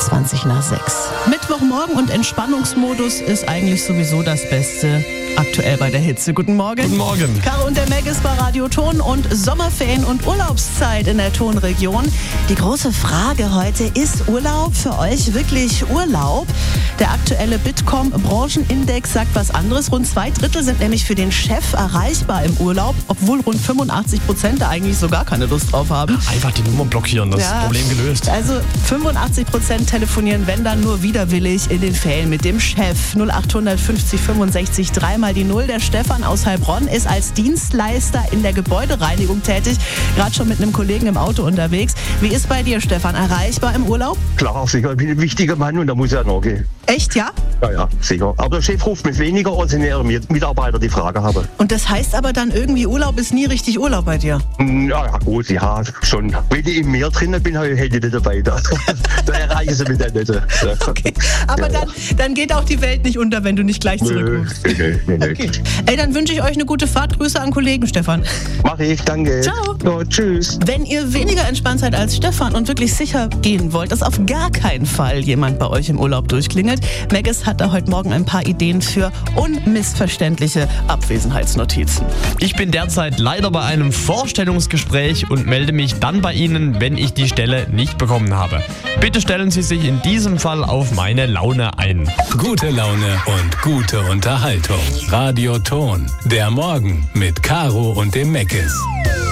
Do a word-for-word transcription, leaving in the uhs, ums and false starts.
zwanzig nach sechs. Mittwochmorgen und Entspannungsmodus ist eigentlich sowieso das Beste. Aktuell bei der Hitze. Guten Morgen. Guten Morgen. Caro und der Meg ist bei Radio Ton und Sommerferien und Urlaubszeit in der Tonregion. Die große Frage heute, ist Urlaub für euch wirklich Urlaub? Der aktuelle Bitkom-Branchenindex sagt was anderes. Rund zwei Drittel sind nämlich für den Chef erreichbar im Urlaub, obwohl rund fünfundachtzig Prozent da eigentlich so gar keine Lust drauf haben. Einfach die Nummer blockieren, das Ja. Problem gelöst. Also fünfundachtzig Prozent telefonieren, wenn dann nur widerwillig in den Ferien mit dem Chef. null acht fünfzig fünfundsechzig dreimal die Null. Der Stefan aus Heilbronn ist als Dienstleister in der Gebäudereinigung tätig. Gerade schon mit einem Kollegen im Auto unterwegs. Wie ist bei dir, Stefan, erreichbar im Urlaub? Klar, sicher. Ich bin ein wichtiger Mann und da muss er nachgehen. Echt, ja? Ja, ja, sicher. Aber der Chef ruft mich weniger, als wenn er Mitarbeiter die Frage haben. Und das heißt aber dann irgendwie, Urlaub ist nie richtig Urlaub bei dir? Ja, ja gut, ja, schon. Wenn ich im Meer drinnen bin, habe ich Handy nicht dabei. Da, da erreichen sie mich dann nicht. Ja. Okay, aber Ja, dann, dann geht auch die Welt nicht unter, wenn du nicht gleich Nö, zurückrufst. nee, nee, nee, nee. Okay. Ey, dann wünsche ich euch eine gute Fahrt. Grüße an Kollegen, Stefan. Mach ich, danke. Ciao. Ja, tschüss. Wenn ihr weniger entspannt seid als Stefan und wirklich sicher gehen wollt, dass auf gar keinen Fall jemand bei euch im Urlaub durchklingelt, Megis hat da heute Morgen ein paar Ideen für unmissverständliche Abwesenheitsnotizen. Ich bin derzeit leider bei einem Vorstellungsgespräch und melde mich dann bei Ihnen, wenn ich die Stelle nicht bekommen habe. Bitte stellen Sie sich in diesem Fall auf meine Laune ein. Gute Laune und gute Unterhaltung. Radio Ton. Der Morgen mit Caro und dem Meckes.